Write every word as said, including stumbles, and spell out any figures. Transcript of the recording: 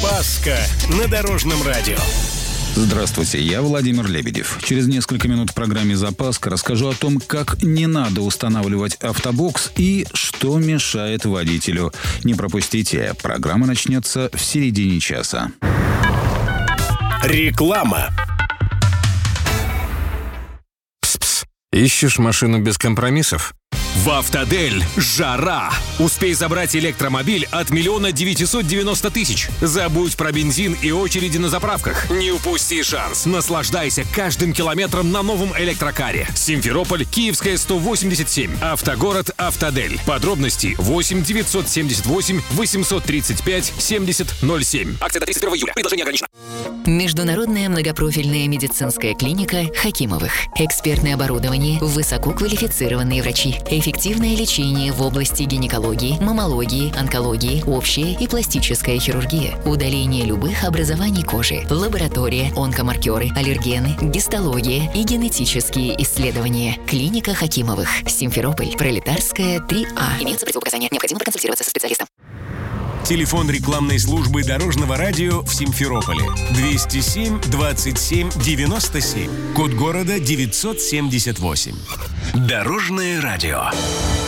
Запаска на Дорожном радио. Здравствуйте, я Владимир Лебедев. Через несколько минут в программе «Запаска» расскажу о том, как не надо устанавливать автобокс и что мешает водителю. Не пропустите, программа начнется в середине часа. Реклама. Пс-пс. Ищешь машину без компромиссов? В «Автодель» жара! Успей забрать электромобиль от миллиона девятисот девяносто тысяч. Забудь про бензин и очереди на заправках. Не упусти шанс. Наслаждайся каждым километром на новом электрокаре. Симферополь, Киевская, сто восемьдесят семь. Автогород «Автодель». Подробности восемь девятьсот семьдесят восемь восемьсот тридцать пять семьдесят ноль семь. Акция до тридцать первого июля. Предложение ограничено. Международная многопрофильная медицинская клиника Хакимовых. Экспертное оборудование, высококвалифицированные врачи. Эффективное лечение в области гинекологии, маммологии, онкологии, общая и пластическая хирургия, удаление любых образований кожи, лаборатория, онкомаркеры, аллергены, гистология и генетические исследования. Клиника Хакимовых. Симферополь, Пролетарская, три А. Имеются противопоказания. Необходимо проконсультироваться со специалистом. Телефон рекламной службы Дорожного радио в Симферополе. двести семь двадцать семь девяносто семь. Код города девятьсот семьдесят восемь. Дорожное радио.